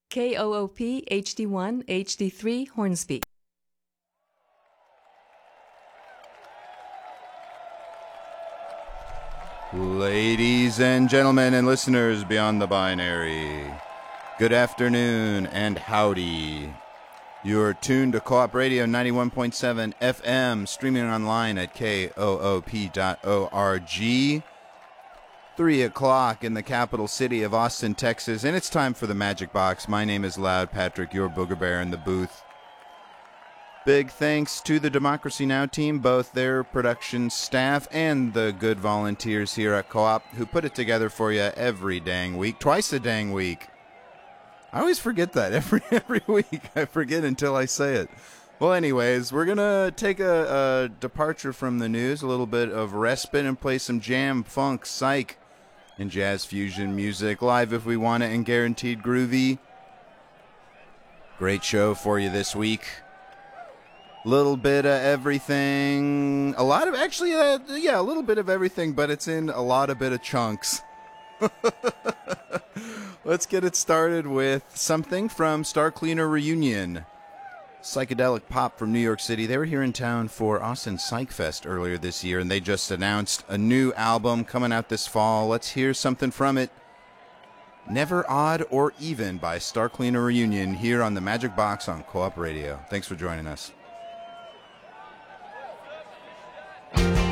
KOOP HD1 HD3 Hornsby. Ladies and gentlemen and listeners beyond the binary, good afternoon and howdy. You're tuned to Co-op Radio 91.7 FM, streaming online at koop.org. 3 o'clock in the capital city of Austin, Texas, and it's time for the Magic Box. My name is Loud Patrick, your booger bear in the booth. Big thanks to the Democracy Now! Team, both their production staff and the good volunteers here at Co-op who put it together for you every dang week, twice a dang week. I always forget that every week. I forget until I say it. Well, anyways, we're going to take a departure from the news, a little bit of respite, and play some jam, funk, psych, and jazz fusion music live if we want it and guaranteed groovy. Great show for you this week. Little bit of everything. A lot of, actually, a little bit of everything, but it's in a lot of bit of chunks. Let's get it started with something from Star Cleaner Reunion. Psychedelic pop from New York City. They were here in town for Austin Psych Fest earlier this year, and they just announced a new album coming out this fall. Let's hear something from it. Never Odd or Even by Star Cleaner Reunion here on the Magic Box on Co-op Radio. Thanks for joining us.